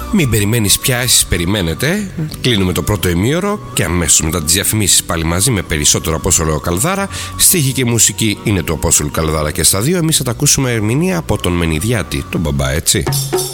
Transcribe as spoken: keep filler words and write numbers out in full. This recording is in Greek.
Μην περιμένεις πια, εσείς περιμένετε. Κλείνουμε το πρώτο ημίωρο και αμέσως μετά τις διαφημίσεις πάλι μαζί με περισσότερο Απόστολο Καλδάρα. Στίχη και μουσική είναι του Απόστολου Καλδάρα και στα δύο. Εμείς θα τα ακούσουμε ερμηνεία από τον Μενιδιάτη, τον μπαμπά, έτσι.